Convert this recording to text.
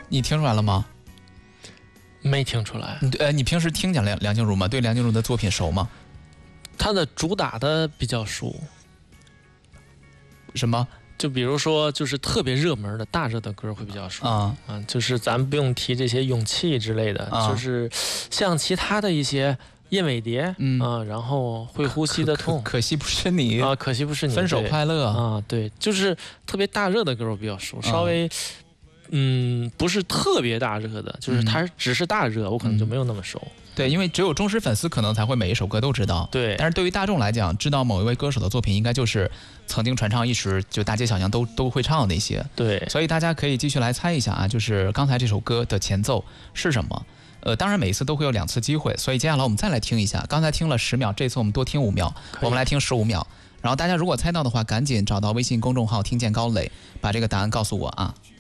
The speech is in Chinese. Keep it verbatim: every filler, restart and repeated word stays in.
你听出来了吗？ 没听出来。 呃，你平时听讲梁梁静茹吗？对梁静茹的作品熟吗？ 她的主打的比较熟。 什么？ 就比如说，就是特别热门的大热的歌会比较熟啊、 嗯，就是咱不用提这些勇气之类的， 啊、 就是像其他的一些燕尾蝶， 嗯啊，然后会呼吸的痛， 可, 可, 可惜不是你啊，可惜不是你， 分手快乐啊，对，就是特别大热的歌我比较熟，稍微。啊嗯，不是特别大热的，就是它只是大热，嗯、我可能就没有那么熟。 对，因为只有忠实粉丝可能才会每一首歌都知道。 对， 但是对于大众来讲，知道某一位歌手的作品，应该就是曾经传唱一时，就大街小巷都都会唱的那些。 对， 所以大家可以继续来猜一下啊，就是刚才这首歌的前奏是什么？呃，当然每一次都会有两次机会，所以接下来我们再来听一下。刚才听了十秒，这次我们多听五秒，我们来听十五秒。然后大家如果猜到的话，赶紧找到微信公众号“听见高磊”，把这个答案告诉我啊。